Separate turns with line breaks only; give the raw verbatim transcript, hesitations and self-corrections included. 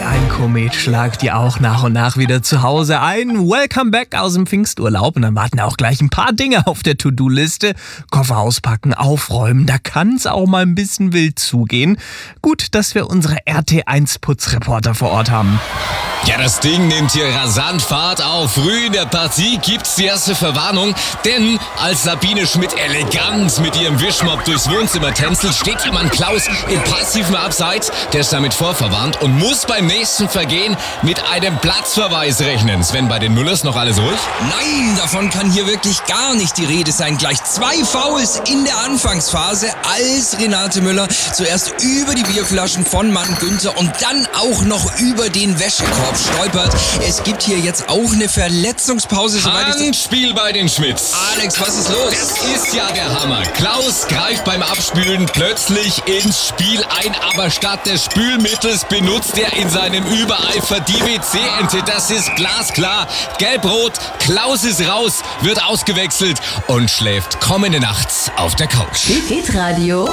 ein Komet schlagt ihr auch nach und nach wieder zu Hause ein. Welcome back aus dem Pfingsturlaub. Und dann warten auch gleich ein paar Dinge auf der To-Do-Liste. Koffer auspacken, aufräumen, da kann es auch mal ein bisschen wild zugehen. Gut, dass wir unsere R T eins Putzreporter vor Ort haben.
Ja, das Ding nimmt hier rasant Fahrt auf. Früh in der Partie gibt's die erste Verwarnung, denn als Sabine Schmidt elegant mit ihrem Wischmopp durchs Wohnzimmer tänzelt, steht ihr Mann Klaus im passiven Abseits. Der ist damit vorverwarnt und muss beim nächsten Vergehen mit einem Platzverweis rechnen. Sven, bei den Müllers noch alles ruhig?
Nein, davon kann hier wirklich gar nicht die Rede sein. Gleich zwei Fouls in der Anfangsphase, als Renate Müller zuerst über die Bierflaschen von Mann Günther und dann auch noch über den Wäschekorb stolpert. Es gibt hier jetzt auch eine Verletzungspause.
Handspiel bei den Schmidts.
Alex, was ist los?
Das ist ja der Hammer. Klaus greift beim Abspülen plötzlich ins Spiel ein, aber statt des Spülmittels benutzt er in seinem Übereifer die W C-Ente. Das ist glasklar. Gelb-Rot, Klaus ist raus, wird ausgewechselt und schläft kommende Nacht auf der Couch.
Hitradio